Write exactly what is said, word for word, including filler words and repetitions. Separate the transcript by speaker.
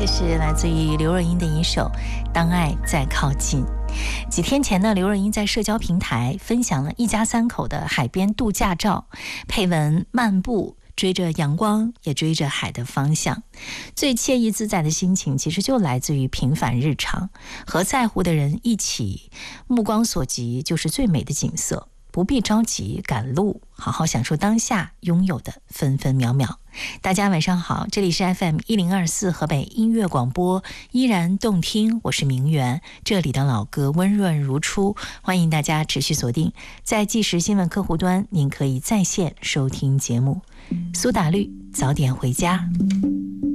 Speaker 1: 这是来自于刘若英的一首《当爱再靠近》。几天前呢，刘若英在社交平台分享了一家三口的海边度假照，配文漫步，追着阳光也追着海的方向。最惬意自在的心情其实就来自于平凡日常，和在乎的人一起，目光所及就是最美的景色，不必着急赶路，好好享受当下拥有的分分秒秒。大家晚上好，这里是 F M 一零二四河北音乐广播，依然动听，我是明媛，这里的老歌温润如初，欢迎大家持续锁定。在即时新闻客户端，您可以在线收听节目。苏打绿，早点回家。